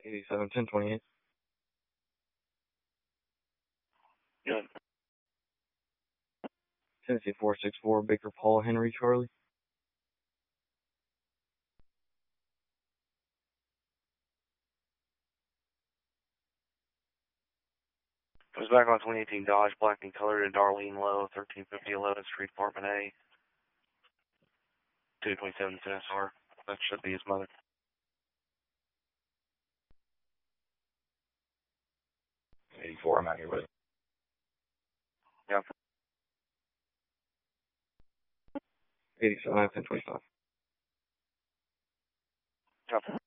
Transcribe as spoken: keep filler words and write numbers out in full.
eighty-seven, ten twenty-eight. Good. Tennessee four six four, Baker Paul Henry Charlie. Comes back on twenty eighteen Dodge, black and colored, to Darlene Lowe, thirteen fifty eleventh Street, Apartment A. two twenty-seven C S R. That should be his mother. eighty-four, I'm out here with it. Yeah. eighty-seven, ten twenty-five. Yeah.